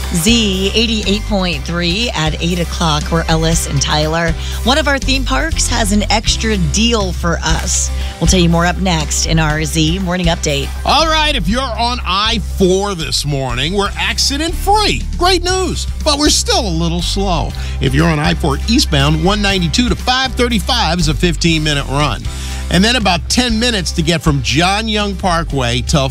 Z88.3 at 8 o'clock. We're Ellis and Tyler. One of our theme parks has an extra deal for us. We'll tell you more up next in our Z Morning Update. All right, if you're on I-4 this morning, we're accident-free. Great news, but we're still a little slow. If you're on I-4 eastbound, 192 to 535 is a 15-minute run. And then about 10 minutes to get from John Young Parkway to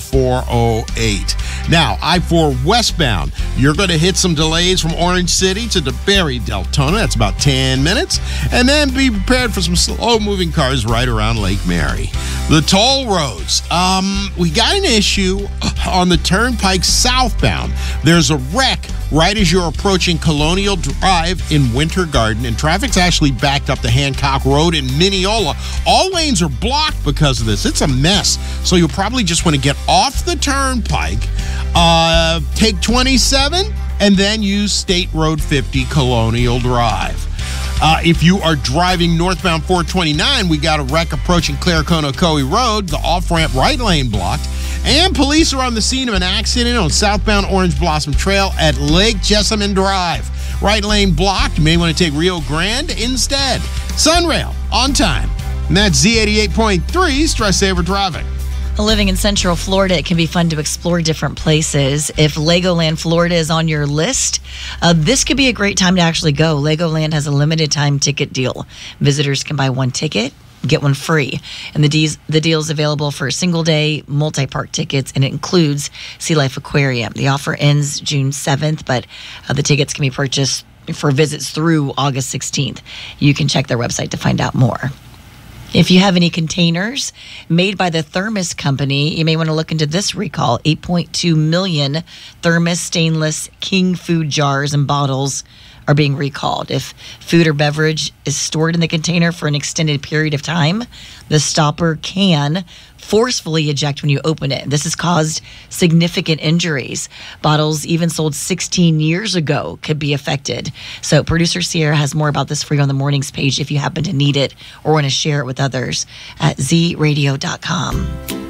408. Now, I-4 westbound, you're going to hit some delays from Orange City to DeBerry Deltona. That's about 10 minutes. And then be prepared for some slow-moving cars right around Lake Mary. The toll roads. We got an issue on the Turnpike southbound. There's a wreck right as you're approaching Colonial Drive in Winter Garden, and traffic's actually backed up to Hancock Road in Mineola. All lanes are blocked because of this. It's a mess. So you'll probably just want to get off the Turnpike, take 27, and then use State Road 50 Colonial Drive. If you are driving northbound 429, we got a wreck approaching Clare-Conocoe Road, the off-ramp right lane blocked. And police are on the scene of an accident on southbound Orange Blossom Trail at Lake Jessamine Drive. Right lane blocked. You may want to take Rio Grande instead. Sunrail, on time. And that's Z88.3, Stress Saver Driving. Living in Central Florida, it can be fun to explore different places. If Legoland Florida is on your list, this could be a great time to actually go. Legoland has a limited time ticket deal. Visitors can buy one ticket, get one free. And the deal is available for single-day multi-park tickets, and it includes Sea Life Aquarium. The offer ends June 7th, but the tickets can be purchased for visits through August 16th. You can check their website to find out more. If you have any containers made by the Thermos Company, you may want to look into this recall. 8.2 million Thermos stainless King food jars and bottles are being recalled. If food or beverage is stored in the container for an extended period of time, the stopper can forcefully eject when you open it. This has caused significant injuries. Bottles even sold 16 years ago could be affected. So producer Sierra has more about this for you on the mornings page if you happen to need it or want to share it with others at zradio.com.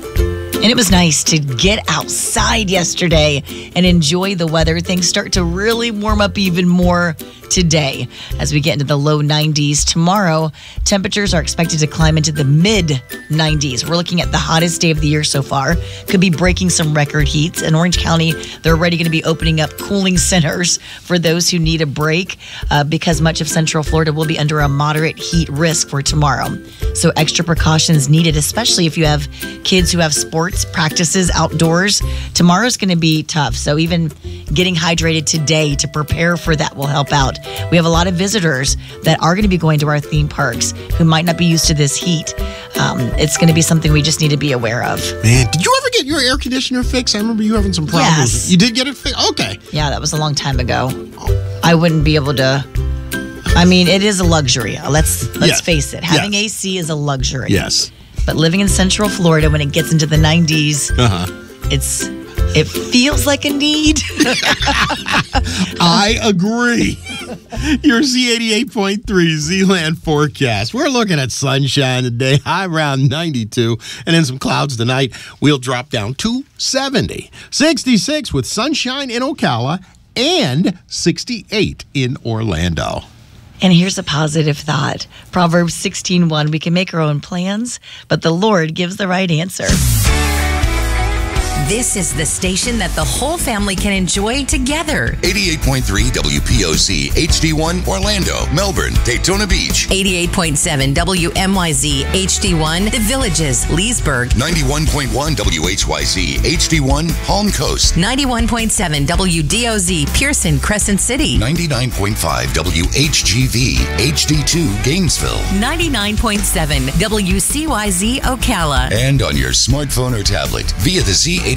And it was nice to get outside yesterday and enjoy the weather. Things start to really warm up even more today as we get into the low 90s. Tomorrow, temperatures are expected to climb into the mid-90s. We're looking at the hottest day of the year so far. Could be breaking some record heats. In Orange County, they're already going to be opening up cooling centers for those who need a break because much of Central Florida will be under a moderate heat risk for tomorrow. So extra precautions needed, especially if you have kids who have sports practices outdoors. Tomorrow's going to be tough. So even getting hydrated today to prepare for that will help out. We have a lot of visitors that are going to be going to our theme parks who might not be used to this heat. It's going to be something we just need to be aware of. Man, did you ever get your air conditioner fixed? I remember you having some problems. Yes. You did get it fixed? Okay. Yeah, that was a long time ago. I wouldn't be able to. I mean, it is a luxury. Let's face it. Having AC is a luxury. Yes. But living in Central Florida, when it gets into the 90s, it feels like a need. I agree. Your Z88.3 Z-Land forecast. We're looking at sunshine today, high around 92, and then some clouds tonight. We'll drop down to 70. 66 with sunshine in Ocala and 68 in Orlando. And here's a positive thought. Proverbs 16:1, we can make our own plans, but the Lord gives the right answer. This is the station that the whole family can enjoy together. 88.3 WPOC HD1 Orlando, Melbourne, Daytona Beach. 88.7 WMYZ HD1 The Villages, Leesburg. 91.1 WHYZ HD1 Palm Coast. 91.7 WDOZ Pearson, Crescent City. 99.5 WHGV HD2 Gainesville. 99.7 WCYZ Ocala. And on your smartphone or tablet via the Z88